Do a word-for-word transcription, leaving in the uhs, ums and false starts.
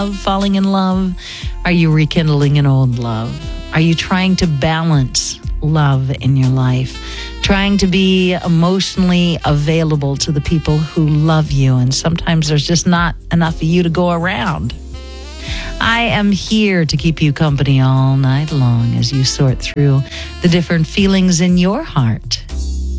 falling in love? Are you rekindling an old love? Are you trying to balance love in your life? Trying to be emotionally available to the people who love you, and sometimes there's just not enough of you to go around. I am here to keep you company all night long as you sort through the different feelings in your heart.